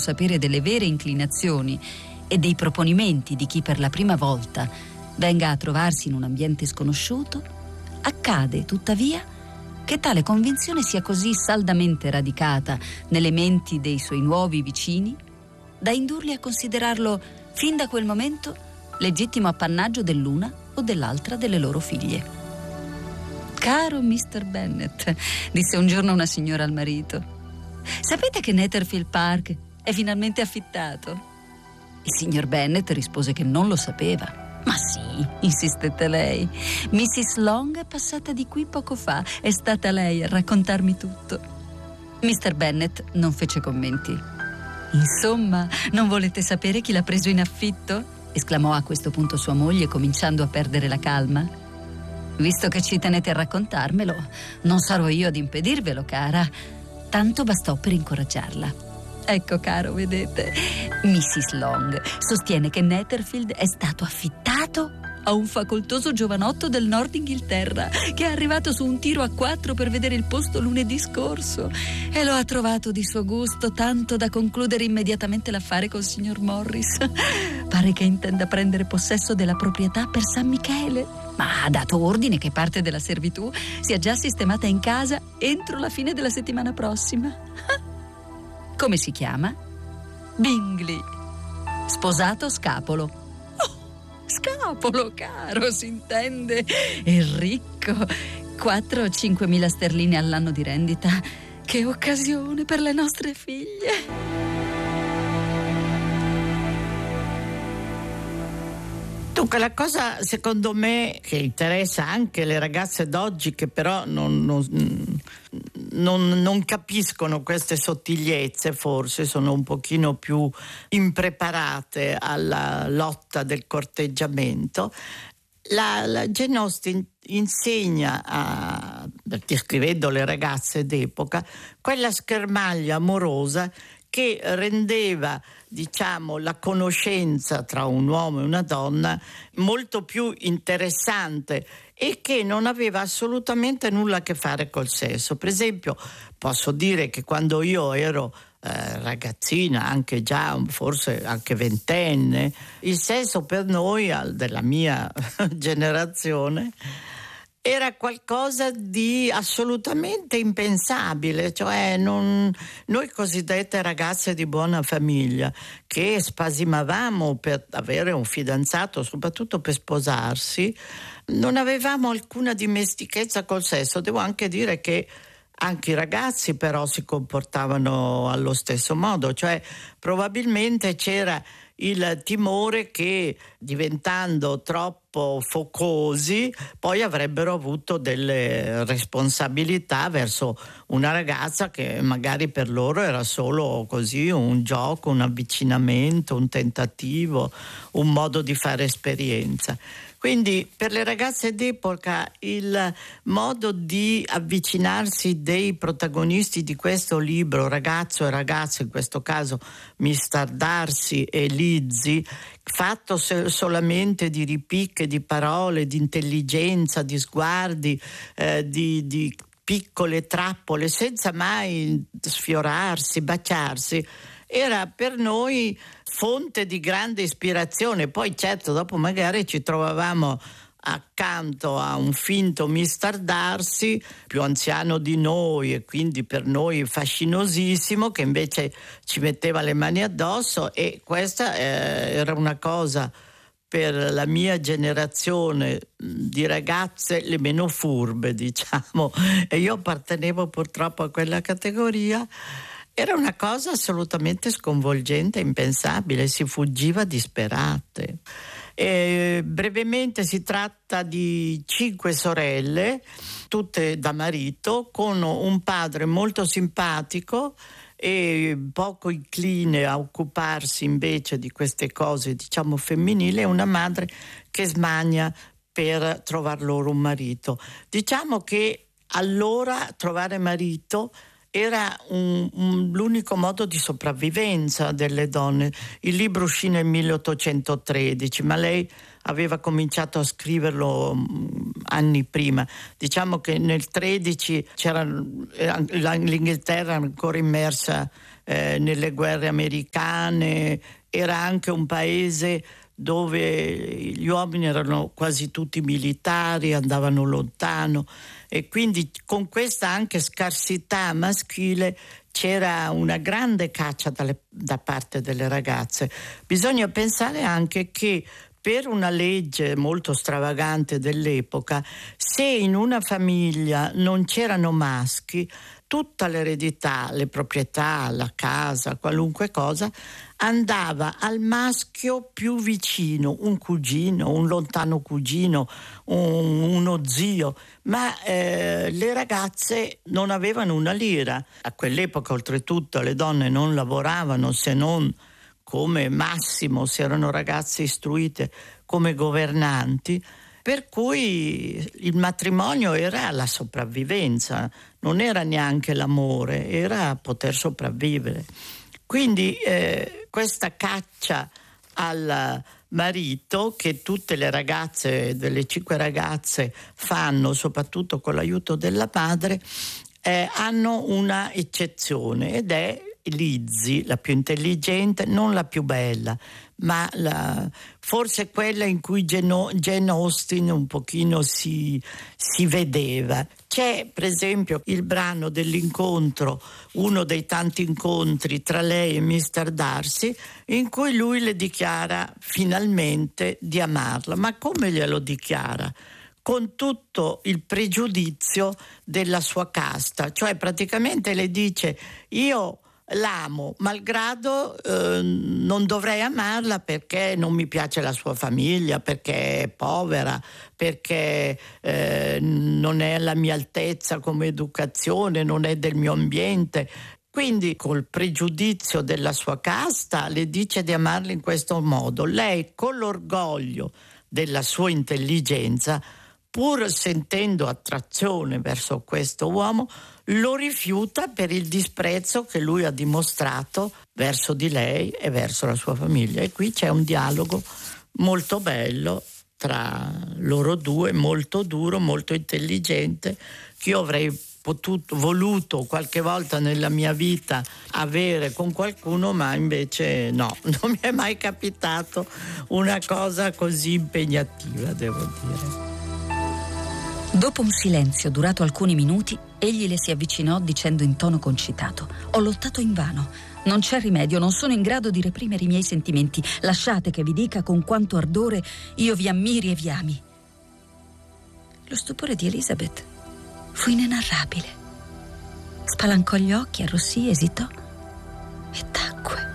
sapere delle vere inclinazioni e dei proponimenti di chi per la prima volta venga a trovarsi in un ambiente sconosciuto, accade tuttavia che tale convinzione sia così saldamente radicata nelle menti dei suoi nuovi vicini da indurli a considerarlo fin da quel momento legittimo appannaggio dell'una o dell'altra delle loro figlie. «Caro Mr. Bennet», disse un giorno una signora al marito, «sapete che Netherfield Park è finalmente affittato?» Il signor Bennet rispose che non lo sapeva. «Ma sì», insistette lei, «Mrs. Long è passata di qui poco fa, è stata lei a raccontarmi tutto». Mr. Bennet non fece commenti. «Insomma, non volete sapere chi l'ha preso in affitto?» esclamò a questo punto sua moglie, cominciando a perdere la calma. «Visto che ci tenete a raccontarmelo, non sarò io ad impedirvelo, cara». Tanto bastò per incoraggiarla. «Ecco, caro, vedete, Mrs. Long sostiene che Netherfield è stato affittato a un facoltoso giovanotto del Nord Inghilterra che è arrivato su un tiro a 4 per vedere il posto lunedì scorso e lo ha trovato di suo gusto tanto da concludere immediatamente l'affare col signor Morris. Pare che intenda prendere possesso della proprietà per San Michele, ma ha dato ordine che parte della servitù sia già sistemata in casa entro la fine della settimana prossima». «Come si chiama?» «Bingley. Sposato Scapolo». «Oh, Scapolo, caro, si intende. È ricco. 4 o 5 mila sterline all'anno di rendita. Che occasione per le nostre figlie!» Dunque, la cosa secondo me che interessa anche le ragazze d'oggi, che però non capiscono queste sottigliezze, forse sono un pochino più impreparate alla lotta del corteggiamento. La Jane Austen insegna, descrivendo le ragazze d'epoca, quella schermaglia amorosa che rendeva, diciamo, la conoscenza tra un uomo e una donna molto più interessante e che non aveva assolutamente nulla a che fare col sesso. Per esempio, posso dire che quando io ero ragazzina, anche già forse anche ventenne, il sesso per noi della mia generazione era qualcosa di assolutamente impensabile, cioè noi cosiddette ragazze di buona famiglia che spasimavamo per avere un fidanzato, soprattutto per sposarsi, non avevamo alcuna dimestichezza col sesso. Devo anche dire che anche i ragazzi però si comportavano allo stesso modo, cioè probabilmente c'era il timore che, diventando troppo focosi, poi avrebbero avuto delle responsabilità verso una ragazza che magari per loro era solo così un gioco, un avvicinamento, un tentativo, un modo di fare esperienza. Quindi per le ragazze d'epoca il modo di avvicinarsi dei protagonisti di questo libro, ragazzo e ragazza, in questo caso Mr. Darcy e Lizzie, fatto solamente di ripicche, di parole, di intelligenza, di sguardi, di piccole trappole, senza mai sfiorarsi, baciarsi, era per noi fonte di grande ispirazione. Poi certo dopo magari ci trovavamo accanto a un finto Mr. Darcy più anziano di noi e quindi per noi fascinosissimo, che invece ci metteva le mani addosso, e questa era una cosa per la mia generazione di ragazze le meno furbe, diciamo, e io appartenevo purtroppo a quella categoria. Era una cosa assolutamente sconvolgente, impensabile, si fuggiva disperate. Brevemente si tratta di 5 sorelle, tutte da marito, con un padre molto simpatico e poco incline a occuparsi invece di queste cose, diciamo, femminili, e una madre che smania per trovar loro un marito. Diciamo che allora trovare marito era l'unico modo di sopravvivenza delle donne. Il libro uscì nel 1813, ma lei aveva cominciato a scriverlo anni prima. Diciamo che nel 13 l'Inghilterra ancora immersa nelle guerre americane, era anche un paese dove gli uomini erano quasi tutti militari, andavano lontano, e quindi con questa anche scarsità maschile c'era una grande caccia da parte delle ragazze. Bisogna pensare anche che per una legge molto stravagante dell'epoca, se in una famiglia non c'erano maschi, tutta l'eredità, le proprietà, la casa, qualunque cosa, andava al maschio più vicino, un cugino, un lontano cugino, uno zio, ma le ragazze non avevano una lira. A quell'epoca, oltretutto, le donne non lavoravano, se non come massimo se erano ragazze istruite come governanti, per cui il matrimonio era la sopravvivenza, non era neanche l'amore, era poter sopravvivere. Quindi questa caccia al marito che tutte le ragazze, delle 5 ragazze, fanno, soprattutto con l'aiuto della madre, hanno una eccezione, ed è Lizzie, la più intelligente, non la più bella, ma forse quella in cui Jane Austen un pochino si vedeva. C'è per esempio il brano dell'incontro, uno dei tanti incontri tra lei e Mr. Darcy, in cui lui le dichiara finalmente di amarla. Ma come glielo dichiara? Con tutto il pregiudizio della sua casta, cioè praticamente le dice: io l'amo, malgrado non dovrei amarla perché non mi piace la sua famiglia, perché è povera, perché non è alla mia altezza come educazione, non è del mio ambiente. Quindi col pregiudizio della sua casta le dice di amarla in questo modo. Lei, con l'orgoglio della sua intelligenza, pur sentendo attrazione verso questo uomo, lo rifiuta per il disprezzo che lui ha dimostrato verso di lei e verso la sua famiglia. E qui c'è un dialogo molto bello tra loro due, molto duro, molto intelligente, che io avrei voluto qualche volta nella mia vita avere con qualcuno, ma invece no, non mi è mai capitato una cosa così impegnativa, devo dire. Dopo un silenzio durato alcuni minuti, egli le si avvicinò dicendo in tono concitato: «Ho lottato invano. Non c'è rimedio, non sono in grado di reprimere i miei sentimenti. Lasciate che vi dica con quanto ardore io vi ammiri e vi ami». Lo stupore di Elizabeth fu inenarrabile. Spalancò gli occhi, arrossì, esitò e tacque.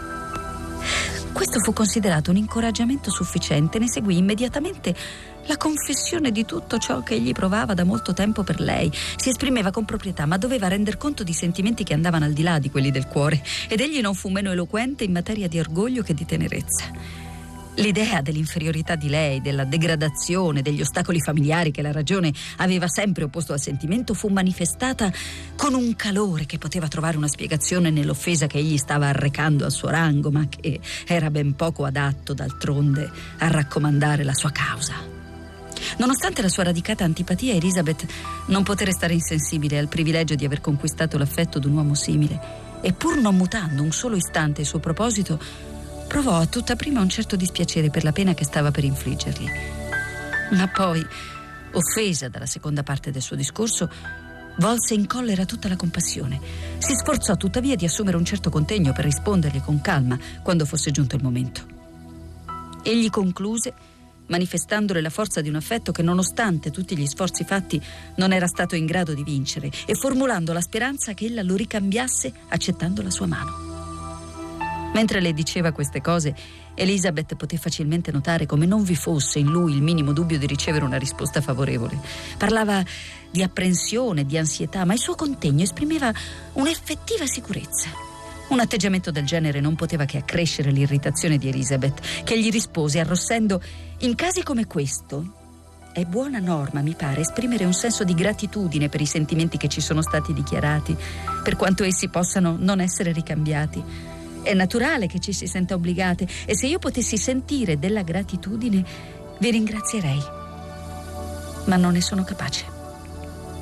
Questo fu considerato un incoraggiamento sufficiente. Ne seguì immediatamente la confessione di tutto ciò che egli provava da molto tempo per lei. Si esprimeva con proprietà, ma doveva render conto di sentimenti che andavano al di là di quelli del cuore, ed egli non fu meno eloquente in materia di orgoglio che di tenerezza. L'idea dell'inferiorità di lei, della degradazione, degli ostacoli familiari che la ragione aveva sempre opposto al sentimento, fu manifestata con un calore che poteva trovare una spiegazione nell'offesa che egli stava arrecando al suo rango, ma che era ben poco adatto, d'altronde, a raccomandare la sua causa. Nonostante la sua radicata antipatia, Elizabeth non poté restare insensibile al privilegio di aver conquistato l'affetto d'un uomo simile, e pur non mutando un solo istante il suo proposito, provò a tutta prima un certo dispiacere per la pena che stava per infliggergli. Ma poi, offesa dalla seconda parte del suo discorso, volse in collera tutta la compassione. Si sforzò tuttavia di assumere un certo contegno per rispondergli con calma quando fosse giunto il momento. Egli concluse manifestandole la forza di un affetto che, nonostante tutti gli sforzi fatti, non era stato in grado di vincere, e formulando la speranza che ella lo ricambiasse accettando la sua mano. Mentre le diceva queste cose, Elizabeth poté facilmente notare come non vi fosse in lui il minimo dubbio di ricevere una risposta favorevole. Parlava di apprensione, di ansietà, ma il suo contegno esprimeva un'effettiva sicurezza. Un atteggiamento del genere non poteva che accrescere l'irritazione di Elizabeth, che gli rispose arrossendo: «In casi come questo è buona norma, mi pare, esprimere un senso di gratitudine per i sentimenti che ci sono stati dichiarati, per quanto essi possano non essere ricambiati. È naturale che ci si senta obbligate, e se io potessi sentire della gratitudine vi ringrazierei, ma non ne sono capace».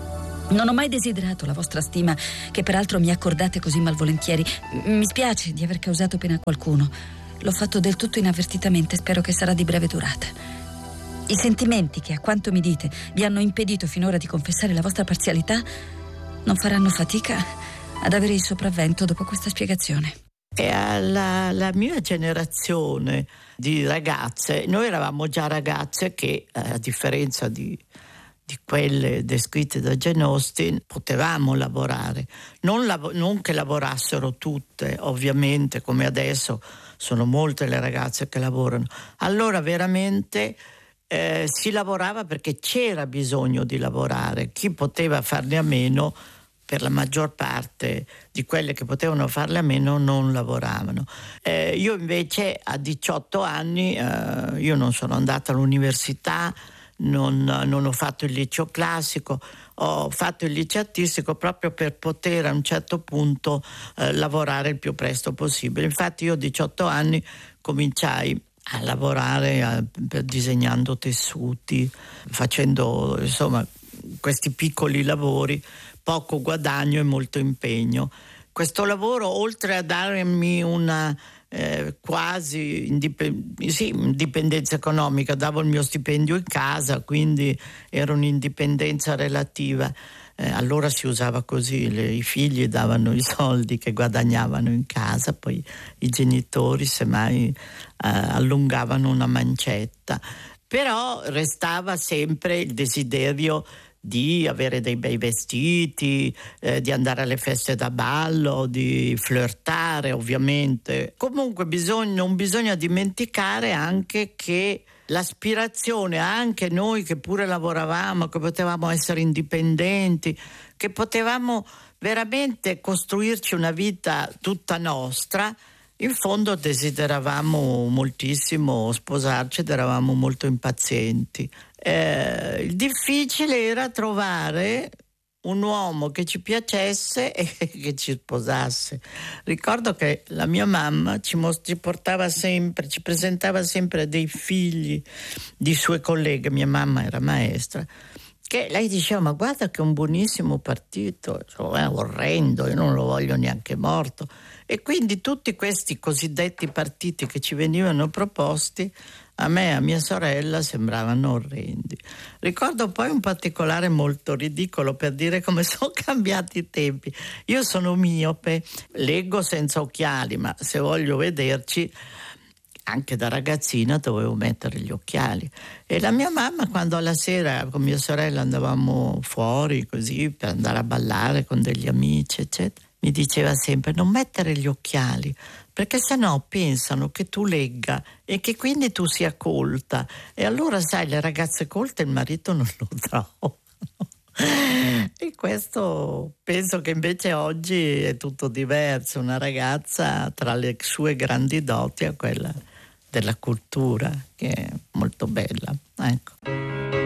Non ho mai desiderato la vostra stima, che peraltro mi accordate così malvolentieri. Mi spiace di aver causato pena a qualcuno. L'ho fatto del tutto inavvertitamente, spero che sarà di breve durata. I sentimenti che, a quanto mi dite, vi hanno impedito finora di confessare la vostra parzialità non faranno fatica ad avere il sopravvento dopo questa spiegazione. E alla mia generazione di ragazze, noi eravamo già ragazze che, a differenza di quelle descritte da Jane Austen, potevamo lavorare. Non che lavorassero tutte, ovviamente, come adesso sono molte le ragazze che lavorano. Allora veramente si lavorava perché c'era bisogno di lavorare. Chi poteva farne a meno, per la maggior parte di quelle che potevano farle a meno, non lavoravano. Io invece a 18 anni io non sono andata all'università, non ho fatto il liceo classico, ho fatto il liceo artistico proprio per poter a un certo punto lavorare il più presto possibile. Infatti io a 18 anni cominciai a lavorare disegnando tessuti, facendo insomma questi piccoli lavori, poco guadagno e molto impegno. Questo lavoro, oltre a darmi una quasi indipendenza economica, davo il mio stipendio in casa, quindi era un'indipendenza relativa. Allora si usava così, i figli davano i soldi che guadagnavano in casa, poi i genitori semmai allungavano una mancetta. Però restava sempre il desiderio di avere dei bei vestiti, di andare alle feste da ballo, di flirtare ovviamente. Comunque non bisogna dimenticare anche che l'aspirazione, anche noi che pure lavoravamo, che potevamo essere indipendenti, che potevamo veramente costruirci una vita tutta nostra, in fondo desideravamo moltissimo sposarci ed eravamo molto impazienti. Il difficile era trovare un uomo che ci piacesse e che ci sposasse. Ricordo che la mia mamma ci portava sempre, ci presentava sempre dei figli di sue colleghe. Mia mamma era maestra, che lei diceva: ma guarda che è un buonissimo partito, è orrendo, io non lo voglio neanche morto. E quindi tutti questi cosiddetti partiti che ci venivano proposti a me e a mia sorella sembravano orrendi. Ricordo poi un particolare molto ridicolo per dire come sono cambiati i tempi. Io sono miope, leggo senza occhiali, ma se voglio vederci, anche da ragazzina dovevo mettere gli occhiali. E la mia mamma, quando alla sera con mia sorella andavamo fuori così per andare a ballare con degli amici eccetera, mi diceva sempre: non mettere gli occhiali, perché sennò pensano che tu legga e che quindi tu sia colta, e allora sai, le ragazze colte il marito non lo trovano. E questo penso che invece oggi è tutto diverso. Una ragazza, tra le sue grandi doti, ha quella della cultura, che è molto bella, ecco.